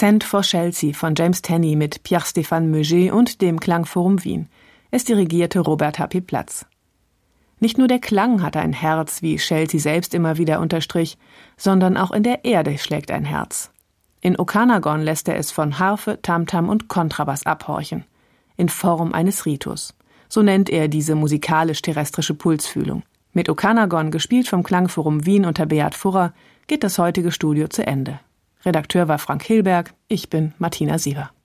Send for Chelsea von James Tenney mit Pierre-Stéphane Meuger und dem Klangforum Wien. Es dirigierte Robert Happy-Platz. Nicht nur der Klang hat ein Herz, wie Chelsea selbst immer wieder unterstrich, sondern auch in der Erde schlägt ein Herz. In Okanagan lässt er es von Harfe, Tamtam und Kontrabass abhorchen. In Form eines Ritus. So nennt er diese musikalisch-terrestrische Pulsfühlung. Mit Okanagan, gespielt vom Klangforum Wien unter Beat Furrer, geht das heutige Studio zu Ende. Redakteur war Frank Hilberg, ich bin Martina Siever.